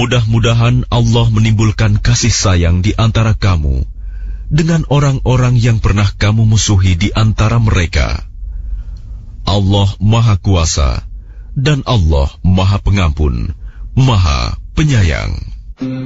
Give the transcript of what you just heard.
Mudah-mudahan Allah menimbulkan kasih sayang di antara kamu dengan orang-orang yang pernah kamu musuhi di antara mereka. Allah Maha Kuasa dan Allah Maha Pengampun, Maha Penyayang.